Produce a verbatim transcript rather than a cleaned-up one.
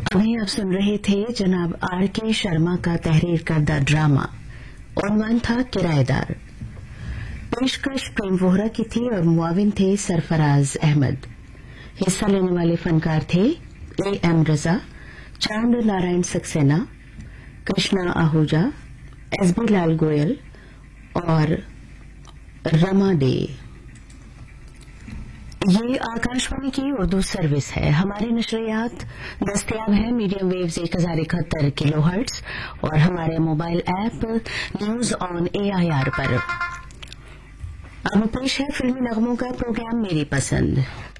अभी आप सुन रहे थे जनाब आर के शर्मा का तहरीर करदा ड्रामा। उन्वान था किराएदार। पेशकश प्रेम वोहरा की थी और मुआविन थे सरफराज अहमद। हिस्सा लेने वाले फनकार थे ए एम रजा, चांद नारायण सक्सेना, कृष्णा आहूजा, एस बी लाल गोयल और रमा डे। ये आकाशवाणी की उर्दू सर्विस है। हमारे नशरियात दस्तयाब है मीडियम वेव्स एक हजार इकहत्तर किलो हर्ट्ज और हमारे mobile app news on A I R पर। अब पेश है फिल्मी नगमों का प्रोग्राम मेरी पसंद।